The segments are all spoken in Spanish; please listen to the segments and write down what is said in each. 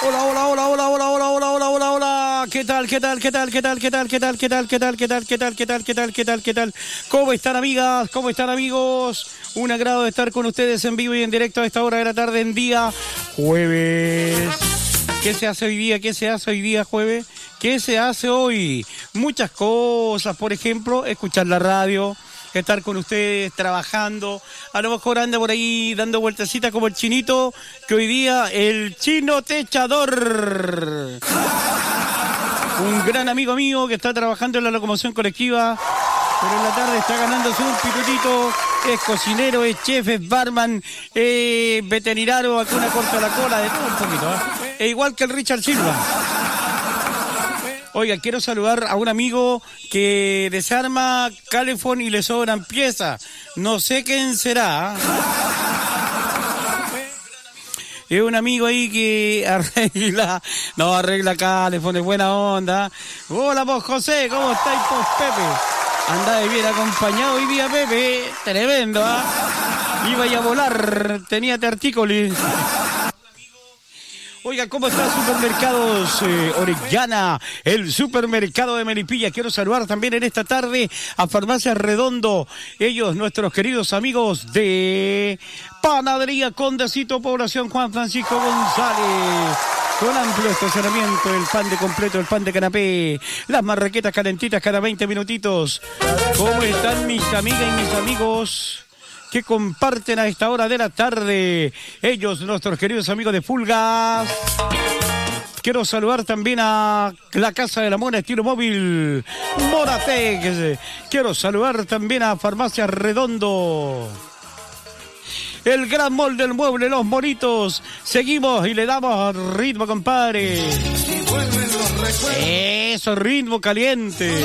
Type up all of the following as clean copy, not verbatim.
Hola, hola, hola, hola, hola, hola, hola, hola, hola, hola. ¿Qué tal? ¿Cómo están, amigas? ¿Cómo están, amigos? Un agrado de estar con ustedes en vivo y en directo a esta hora de la tarde en día jueves. ¿Qué se hace hoy día? ¿Qué se hace hoy día jueves? ¿Qué se hace hoy? Muchas cosas, por ejemplo, escuchar la radio, estar con ustedes trabajando, a lo mejor anda por ahí dando vueltecitas como el chinito, que hoy día el chino techador. Un gran amigo mío que está trabajando en la locomoción colectiva, pero en la tarde está ganándose un pitutito, es cocinero, es chef, es barman, veterinario, aquí una corta la cola, de todo un poquito, ¿eh? E igual que el Richard Silva. Oiga, quiero saludar a un amigo que desarma calefón y le sobran piezas. No sé quién será. Es un amigo ahí que arregla calefón, es buena onda. Hola, vos, José, ¿cómo estáis, vos, Pepe? Andáis bien acompañado hoy día, Pepe. Tremendo, ¿ah? Iba a volar, tenía tertícolis. Oiga, ¿cómo están Supermercados Orellana? El supermercado de Melipilla. Quiero saludar también en esta tarde a Farmacias Redondo. Ellos, nuestros queridos amigos de Panadería Condecito, Población Juan Francisco González. Con amplio estacionamiento, el pan de completo, el pan de canapé, las marraquetas calentitas cada 20 minutitos. ¿Cómo están mis amigas y mis amigos que comparten a esta hora de la tarde? Ellos, nuestros queridos amigos de Fulgas. Quiero saludar también a la Casa de la Mona Estilo Móvil Moratec. Quiero saludar también a Farmacia Redondo. El gran mall del mueble, Los Monitos. Seguimos y le damos ritmo, compadre. Eso, ritmo caliente.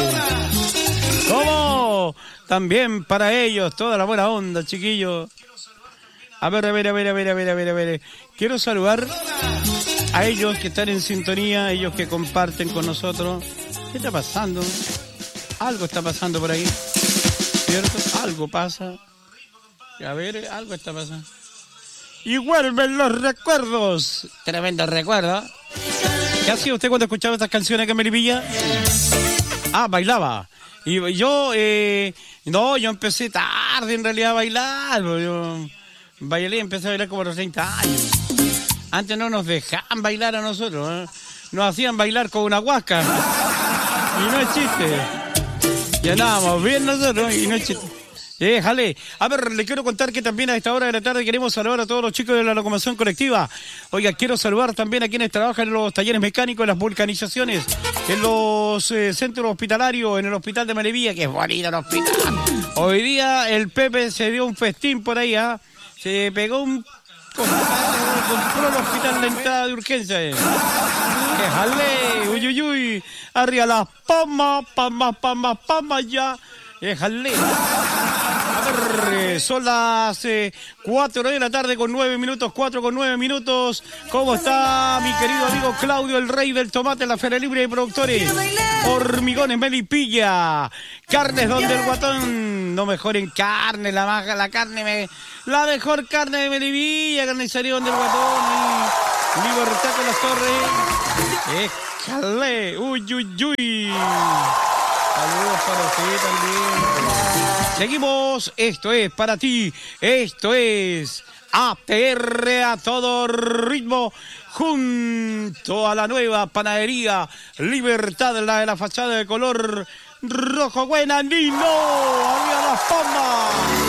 ¿Cómo? También para ellos, toda la buena onda, chiquillos. A ver. Quiero saludar a ellos que están en sintonía, ellos que comparten con nosotros. ¿Qué está pasando? Algo está pasando por ahí, ¿cierto? Algo pasa. A ver, algo está pasando. Y vuelven los recuerdos. Tremendo recuerdo. ¿Qué hacía usted cuando escuchaba estas canciones que me Melipilla? Ah, bailaba. Y yo, yo empecé tarde en realidad a bailar. Yo empecé a bailar como a los 30 años. Antes no nos dejaban bailar a nosotros, ¿eh? Nos hacían bailar con una huasca. Y no es chiste. Y andábamos bien nosotros y no es chiste. Déjale. A ver, le quiero contar que también a esta hora de la tarde queremos saludar a todos los chicos de la locomoción colectiva. Oiga, quiero saludar también a quienes trabajan en los talleres mecánicos, en las vulcanizaciones, en los centros hospitalarios, en el hospital de Melipilla, que es bonito el hospital. Hoy día el Pepe se dio un festín por ahí, ¿ah? Se pegó compró el hospital la entrada de urgencia. Déjale, uy. Arriba las palmas ya. Déjale. A ver, son las 4 de la tarde con 9 minutos, 4 con 9 minutos. ¿Cómo está mi querido amigo Claudio, el rey del tomate en la Feria Libre de Productores? Hormigones Melipilla. Carnes donde el guatón no mejoren carne, la mejor carne de Melipilla, carnicería donde el guatón. Libertad con las Torres. Éjale, uy. Saludos para usted también. Seguimos, esto es para ti, esto es ATR a todo ritmo, junto a la nueva panadería Libertad, la de la fachada de color rojo, buena, Nino, arriba las palmas.